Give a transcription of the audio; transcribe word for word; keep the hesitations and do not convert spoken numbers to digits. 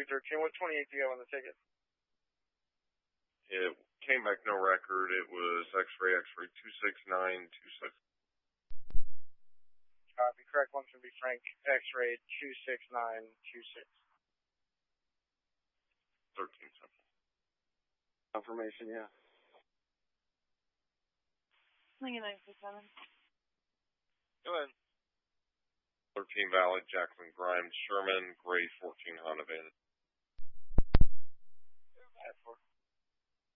two thirteen. What twenty-eight do you have on the ticket? It came back no record. It was X-ray, X-ray two six nine two six. Copy. Correct one's going to be Frank, X-ray two six nine two six. thirteen something. Confirmation, yeah. Lincoln nine six seven. Go ahead. thirteen valid, Jacqueline Grimes, Sherman, Gray fourteen Honda Van. Go ahead for